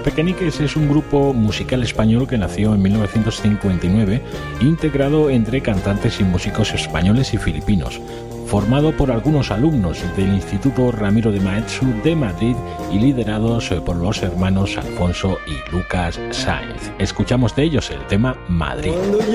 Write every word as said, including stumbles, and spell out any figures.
Pequeñiques es un grupo musical español que nació en mil novecientos cincuenta y nueve, integrado entre cantantes y músicos españoles y filipinos, formado por algunos alumnos del Instituto Ramiro de Maeztu de Madrid y liderados por los hermanos Alfonso y Lucas Sáenz. Escuchamos de ellos el tema Madrid.